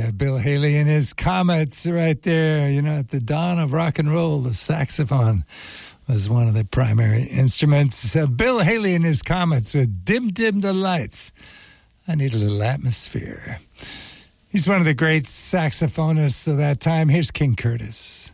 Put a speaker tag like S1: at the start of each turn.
S1: Bill Haley and his Comets right there. You know, at the dawn of rock and roll, the saxophone was one of the primary instruments. Bill Haley and his Comets with Dim Dim the Lights. I need a little atmosphere. He's one of the great saxophonists of that time. Here's King Curtis.